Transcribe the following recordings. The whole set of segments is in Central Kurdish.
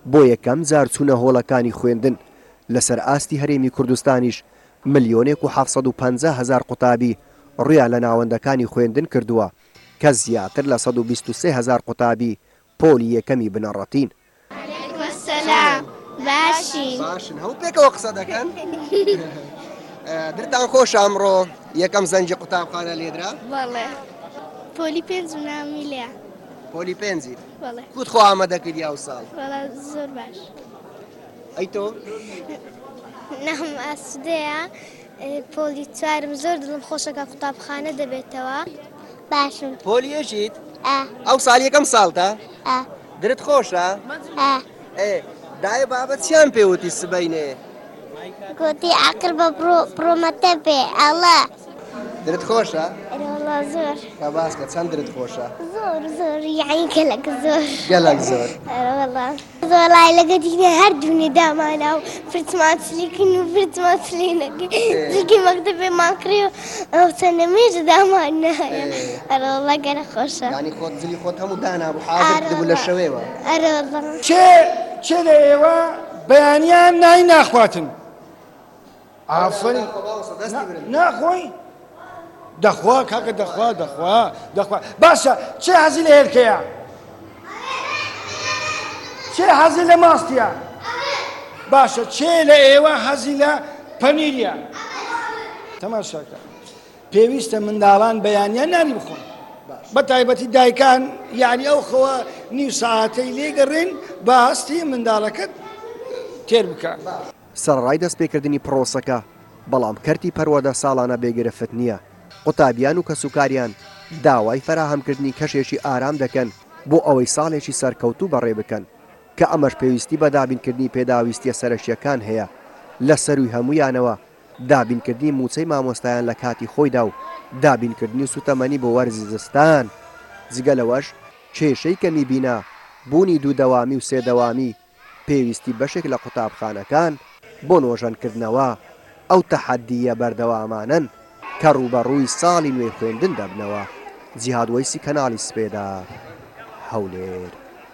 بۆ یەکەم جار چوونە هۆڵەکانی خوێندن. لەسەر ئاستی هەرێمی کوردستانیش 1,750,000 قوتابی ڕویان لە ناوەندەکانی خوێندن کردووە کە زیاتر لە 123,000 قوتابی پۆلی یەکەمی بنەڕەتین. باشن هەموو پێکەوە قسە دەکەن. دڵتان خۆش ئەمڕۆ یەکەم زەنگی قوتابخانە لێدرا؟ بەڵێ پۆلی پێنج نامی لێ. پۆلی پێنجی؟ بەڵێ. کوت خۆ ئامادەکردی ئەو ساڵ؟ بەڵێ زۆر باش. ئەی تۆ؟ نەم ئاسودەیە پۆلی چوارم زۆر دڵم خۆشەکە قوتابخانە دەبێتەوە. باشم. پۆلی یەکیت؟ ئەو ساڵ یەکەم ساڵتە؟ دڵت خۆشە؟ دایە بابەت چیان پێوتی سبەینێ؟ گوتی عەقڵ بە پرۆمەتە بێ ئەڵە. دڵت خۆشە؟ وەڵا زۆر. کا باسکە چەند دڵت خۆشە؟ زۆر یعنی گەلێک زۆر. گەلێک زۆر. وەڵا زۆڵای لەگە دیگە هەر دوونێ دامانە و فرتمان چلیکن و فرتمان چلێنەکەی زرگی مەکتەبێ ماکڕی و ئەو چەندە مێژە دامان نایە. وەڵا گەلە خۆشە. یعنی خۆت زلی خۆت هەموو دانابوو حاضر بوو لە شەوێوە. وەڵا. چێ لە ئێوە بەیانیان نای ناخواتن؟ ئافرین ناخۆی؟ دەخوا کاکە دەخوا باشە چێ حەزی لە هێلکەیە؟ چێ حەزی لە ماستیە؟ باشە چێ لە ئێوە حەزی لە پەنیریە؟ تەماشاکە پێویستە منداڵان بەیانیان نانی بخۆن بە تایبەتی دایکان یعنی ئەو خەوە نیو ساعەتەی لێگەڕێن بە هەستی منداڵەکەت تێر بکە. سەرڕای دەستپێکردنی پرۆسەکە بەڵام کەرتی پەروەردە ساڵانە بێگرفت نییە. قوتابیان و کەسوکاریان داوای فەراهەمکردنی کەشێکی ئارام دەکەن بۆ ئەوەی ساڵێکی سەرکەوتوو بەڕێ بکەن کە ئەمەش پێویستی بە دابینکردنی پێداویستیە سەرەشیەکان هەیە. لە سەروی هەمویانەوە دابینکردنی موچەی مامۆستایان لە کاتی خۆیدا و دابینکردنی سوتەمەنی بۆ وەرزی زستان. جگە لەوەش کێشەی کەمی بینا بوونی دوودەوامی و سێدەوامی پێویستی بەشێک لە قوتابخانەکان بۆ نۆژەنکردنەوە ئەو تەحەدیە بەردەوامانن کە ڕوبەڕووی ساڵی نوێی خوێندن دەبنەوە. جیهاد وەیسی کەناڵی سپێدا هەولێر.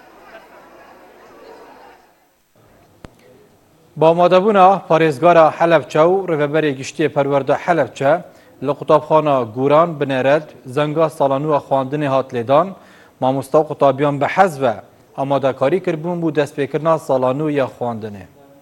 با ئامادەبوونا پارێزگارە حەلەبچە و ڕێڤەبەرێ گشتیە پەروەردە حەلەبچە لە قوتابخانە گوران بنێرەد زەنگا ساڵانووە خواندنê هات lêdan mamosta û qutabîyan bi hez ve amadekarî kirbûn bû destpêkirina salanû ya xwandinê.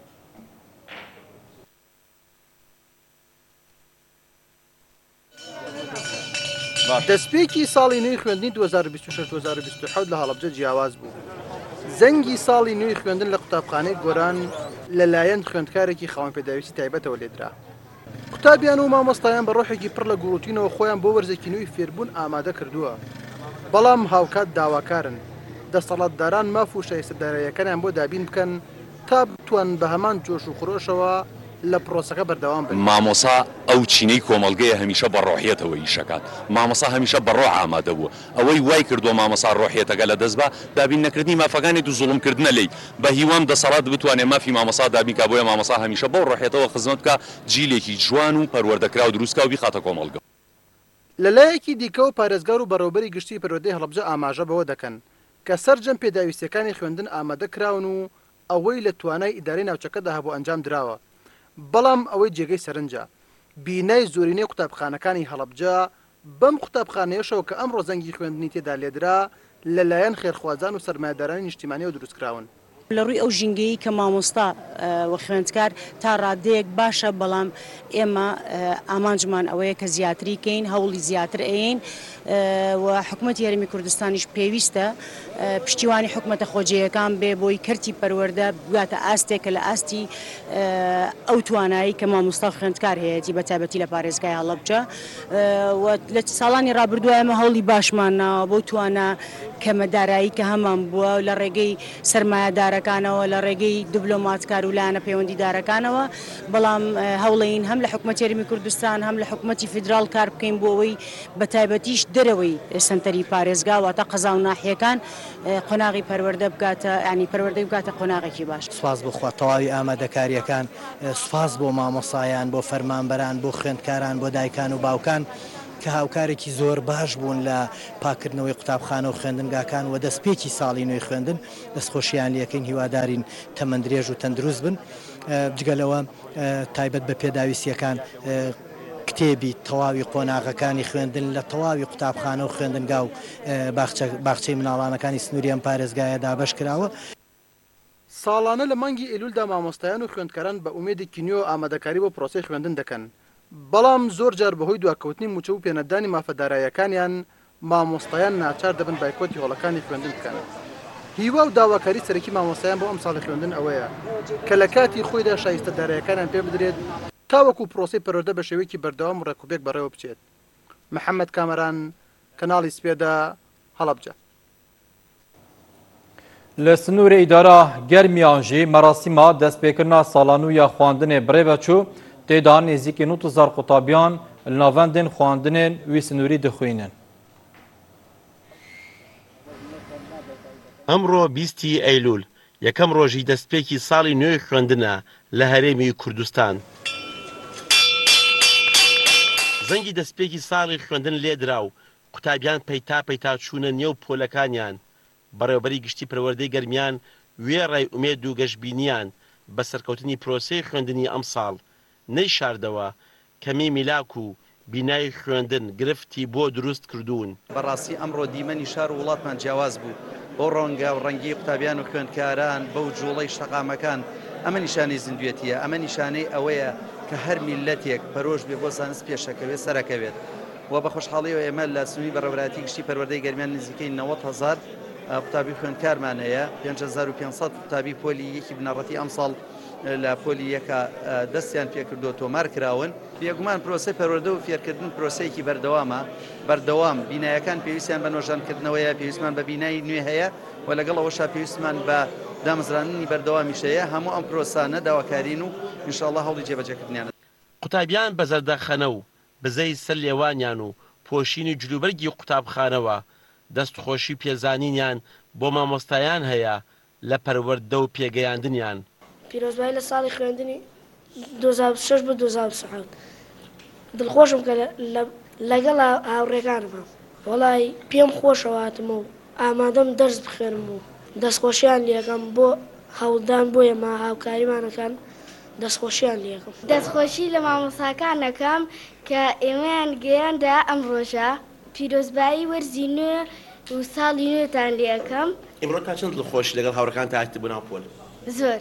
دەستپێکی ساڵی نوێی خوێندنی 2026-2027 لە هەڵەبجە جیاواز بوو. زەنگی ساڵی نوێی خوێندن لە قوتابخانەی گۆران لەلایەن خوێندکارێکی خاوەن پێداویستی تایبەتەوە لێدرا. قوتابیان و مامۆستایان بە ڕۆحێکی پڕ لە گوڵوتینەوە خۆیان بۆ وەرزێکی نوێی فێربوون ئامادە کردووە. بەڵام هاوکات داواکارن دەسەڵاتداران ماف و شایستەداراییەکانیان بۆ دابین بکەن تا بتوان بە هەمان جۆش و خۆشەوە لە پرۆسەکە بەردەوام بن. مامۆسا ئەو چینەی کۆمەڵگەیە هەمیشە بە ڕۆحیەتەوە ئیشەکات. مامۆسا هەمیشە بە ڕۆح ئامادە بوو. ئەوەی وای کردووە مامۆسا ڕۆحیەتەکە لە دەست بە دابین نەکردنی مافەکانی و زوڵمکردنە لێی بە هیوام دەسەڵات بتوانێت مافی مامۆسا دابین کا بۆیە مامۆسا هەمیشە بەو ڕۆحیەتەوە خزمەت بکە جیلێکی جوان و پەروەردەکرا و دروستکە و بیخاتە کۆمەڵگە. لەلایەکی دیکە و پارێزگار و بەڕێوەبەری گشتی پەروەردەی هەڵەبجە ئاماژە بەوە دەکەن کە سەرجەم پێداویستیەکانی خوێندن ئامادە کراون و ئەوەی لە توانای ئیدارەی ناوچەکەدا هەبوو ئەنجام درراوە. بەڵام ئەوەی جێگەی سەرنجە بینای زۆرینەی قوتابخانەکانی هەڵەبجە بەم قوتابخانەیەشەوە کە ئەمڕۆ زەنگی خوێندنی تێدا لێدرا لەلایەن خێرخوازان و سەرمایەدارانی نیشتیمانیەوە دروستکراون. لە ڕووی ئەو ژینگەی کە مامۆستا و خوێندکار تا ڕادەیەک باشە بەڵام ئێمە ئامانجمان ئەوەیە کە زیاتری کەین هەوڵی زیاتر ئەین و حکوومەتی هەرێمی کوردستانیش پێویستە پشتیوانی حکوومەتە خۆجێیەکان بێ بۆی کەرتی پەروەردە بگاتە ئاستێکە لە ئاستی ئەو توانایی کە مامۆستا خوێندکار هەیەی بە تایبەتی لە پارێزگای هەڵەبجە لە ساڵانی ڕابردووە ئێمە هەوڵی باشمانناوە بۆ توانە کەمەدارایی کە هەمان بووە لە ڕێگەی سەرمایەدارەکانەوە لە ڕێگەی دیبلۆماتکار و لایەنە پەیوەندیدارەکانەوە بەڵام هەوڵین هەم لە حکوومەتی هەرێمی کوردستان هەم لە حکوومەتی فیدراڵ کار بکەین بۆ ئەوەی بە تایبەتیش دەرەوەی سنتەری پارێزگا واتە قەزا و ناحیەکان قۆناغی پەروەردە بکاتە ینی پەروەردەی بکاتە قۆناغێکی باش. سوپاس بخوا تەواوی ئامادەکاریەکان سوپاس بۆ مامۆسایان بۆ فەرمانبەران بۆ خوێندکاران بۆ دایکان و باوکان کە هاوکارێکی زۆر باش بوون لە پاکردنەوەی قوتابخانە و خوێندنگاکان و دەستپێکی ساڵی نوێی خوێندن دەستخۆشییان لەکەین هیوادارین تەمەندرێژ و تەندروست بن جگەلەوە تایبەت بە پێداویستیەکان کتێبی تەواوی قۆناغەکانی خوێندن لە تەواوی قوتابخانە و خوێندنگا و باخچەی مناڵانەکانی سنووری ئەم پارێزگایە دابەش کراوە. ساڵانە لە مانگی ئێلولدا مامۆستایان و خوێندکاران بە ئومێدێکی نوێ و ئامادەکاری بۆ پرۆسەی خوێندن دەکەن. بەڵام زۆر جار بەهۆی دواکەوتنی موچە و پێنەدانی مافەدارایەکانیان مامۆستایان ناچار دەبن بایکۆتی هۆڵەکانی خوێندن بکەن. هیوا و داواکاری سەرەکی مامۆستایان بۆ ئەم ساڵی خوێندن ئەوەیە کە لە کاتی خۆیدا شایستەدارایەکانیان پێ بدرێت تاوەکو پرۆسەی پەروەردە بە شێوەیەکی بەردەوام و ڕێکوپێک بەڕێوە بچێت. محەممەد کامەران، کەناڵی سپێدا، هەڵەبجە. لە سنوورê îdara germiyan jî merasîma destpêkirina salanûya xwandinê birêve çû têda nêzîkî 90 qutabiyan li navendên xwandinên wî sinûrî dixwînin. ئەمڕۆ 20 ئەیلول یەکەم ڕۆژی دەستپێکی ساڵی نوێی خوێندنە لە هەرێمی کوردستان. زەنگی دەستپێکی ساڵی خوێندن لێدرا و قوتابیان پەیتا چوونە نێو پۆلەکانیان بەڕێوەبەری گشتی پەروەردەی گەرمیان وێڕای ئومێد و گەشتبینیان بە سەرکەوتنی پرۆسەی خوێندنی ئەم ساڵ نەی شاردەوە کەمی میلاک و بینای خوێندن گرفتی بۆ دروست کردوون. بەڕاستی ئەمڕۆ دیمەنی شار و وڵاتمان جیاواز بوو بۆ ڕەنگە و ڕەنگی قوتابیان و خوێندکاران بەو جوڵەی شەقامەکان ئەمە نیشانەی زیندوێتیە ئەمە نیشانەی ئەوەیە کە هەر میلەتێک پەرۆژ بێ بۆ زانست پێشەکەوێت سەرەکەوێت و بە خۆشحاڵیەوە ئێمە لە سنووری بەڕێوەبەری گشتی پەروەردەی گەرمیان نزیکەی 90,000 قوتابی خوێندکارمان هەیە 5500 قوتابی پۆلی یەکی بنەڕەتی ئەم ساڵ لە پۆلی یەکە دەستیان پێکردو تۆمار کراون. بێگومان پرۆسەی پەروەردە و فێرکردن پرۆسەیەکی بەردەوام بینایەکان پێویستیان بە نۆژانکردنەوەیە پێویستمان بە بینایی نوێ هەیە و لەگەڵ ئەوەشا پێویستمان بە دامەزرانی بەردەوامیشەیە هەموو ئەم پرۆسانە داواکارین و ئینشاءڵڵا هەوڵی جێبەجێکردنیان. قوتابیان بە زەردەخەنە و بزەی سەر لێوانیان و پۆشینی جلوبەرگی قوتابخانەوە دەستخۆشی پێزانینیان بۆ مامۆستایان هەیە لە پەروەردە و پێگەیاندنیان. پیرۆزبایی لە ساڵی خوێندنی 2006 بۆ 2007 دڵخۆشم کە لەگەڵ هاوڕێکانم وەڵی پێم خۆشەوە هاتمە و ئامادەم دەرس بخێنم و دەستخۆشیان لێەکەم بۆ هەوڵدان بۆ ئێمە هاوکاریمانەکان دەستخۆشیان لێەکەم. دەستخۆشی لە مامۆستاکانەکەم کە ئێمەیان گەیاندا ئەم ڕۆژە پیرۆزبایی وەرزی نوێ و ساڵی نوێتان لێەکەم. ئێمڕۆ تا چەند دڵخۆش لەگەڵ هاوڕەکان تاکتی بوو ناو پۆل؟ زۆر.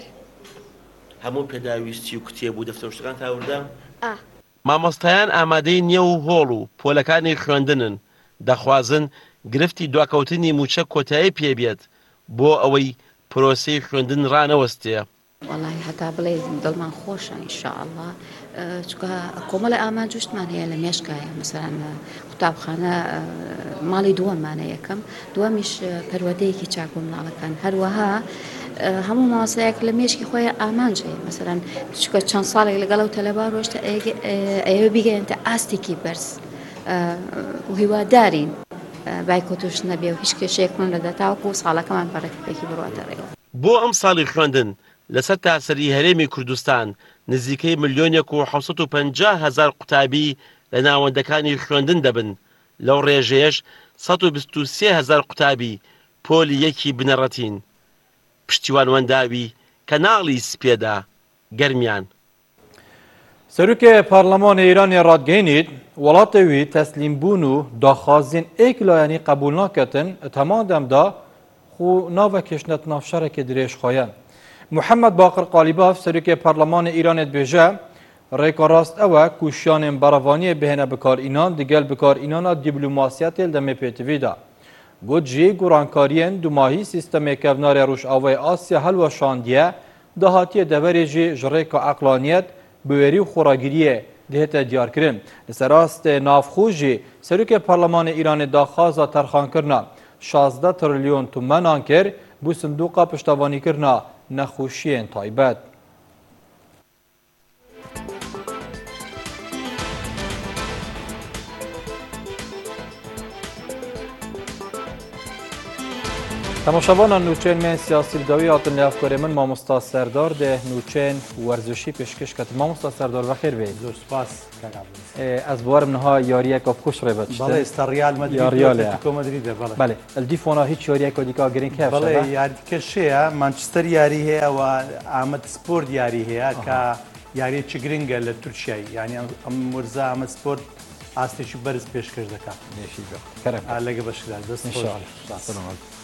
هەموو پێداویستی و کتێب و دەفتەر شتەکان تاوردا؟ مامۆستایان ئامادەی نییە و هۆڵ و پۆلەکانی خوێندنن دەخوازن گرفتی دواکەوتنی موچە کۆتایی پێبێت بۆ ئەوەی پرۆسەی خوێندن ڕانەوەستێ. وەڵی هەتا بڵێ دڵمان خۆشە ئینشاءڵڵا چکە کۆمەڵی ئامانجوشتمان هەیە لە مێشکایە مەسەڵەن قوتابخانە ماڵی دووەمانە یەکەم دووەمیش پەروەردەیەکی چاک بۆ مناڵەکان هەروەها هەموو مامۆستایەک لە مێشکی خۆیان ئامانج هەیە مەسەڵەن چکە چەند ساڵێک لەگەڵ ئەو تەلەبا ڕۆشتە ئەوە بیگەێنتە ئاستێکی بەرز و هیوادارین بایکۆتوش نەبێ و هیچ کێشەیەکمان لەدا تاوەکو ساڵەکەمان پەڕێکپێکی بڕاتە ڕێوە. بۆ ئەم ساڵی خوێندن لەسەر تاسەری هەرێمی کوردستان نزیکەی 1,750,000 قوتابی لە ناوەندەکانی خوێندن دەبن. لەو ڕێژەیەش 123,000 قوتابی پۆلی یەکی بنەڕەتین. پشتیوان وەنداوی کەناڵی سپێدا گەرمیان. سەرۆکê Parlemanê Îranê radgehînît welatê wî teslîmbûn û daxwazên êklayanî qebûl naketin teman dem da xû navekêşnet navşerekê dirêj xweyen. Muhammed Baqir Qalîbaf Serokê Parlemanê Îranê dibêje rêka rast ew e ku şiyanên berevaniyê bihêne bikarînan digel bikarînana dîplomasiyetê li demê pêtivî da. Got jî gorankariyên dumahî sîstemê kevnarê Rojavayê Asya helweşandiye dahatiye deverê jî ji rêka eqlaniyet bi wêrî û xwaragiriyê dihête diyarkirin. Li ser rastê navxwe jî Serokê Parlemanê Îranê daxwaza terxankirina 16 trilyon tumenan kir bû sindoqa piştevanîkirina nexweşiyên taybet. تماشاوانا نوچین من سیاسی داوی هاتن لیافکاری من مامۆستا سەردار دێ نوچین وەرزشی پێشکەش کات مامۆستا سەردار بەخێر بێ زۆر سپاس ez بوارم نها یاریەکە خوش ڕێبەت بەڵێ ئێستا ریال مەدریدە بەڵێ ئەلدیفۆنا هیچ یاریەکە دیکا گرنگ کە بەڵێ یاریکەشەیە مانچستەر یاری هەیە و ئامەد سپۆرت یاری هەیە کە یاریەکی گرنگە لە تورکیای یعنی ئەم وەرزە ئامەد سپۆرت ئاستێکی بەرز پێشکەش دەکات نێشی لەگە بەشدا دەست